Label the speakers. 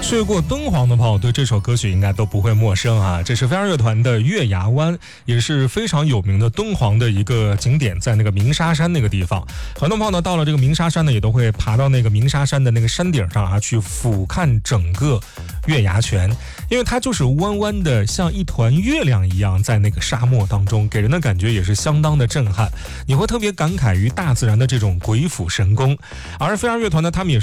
Speaker 1: 去过敦煌的朋友对这首歌曲应该都不会陌生啊，这是飞儿乐团的《月牙湾》，也是非常有名的敦煌的一个景点，在那个鸣沙山那个地方。很多朋友呢到了这个鸣沙山呢，也都会爬到那个鸣沙山的那个山顶上啊，去俯瞰整个月牙泉，因为它就是弯弯的，像一团月亮一样，在那个沙漠当中，给人的感觉也是相当的震撼。你会特别感慨于大自然的这种鬼斧神工。而飞儿乐团呢，他们也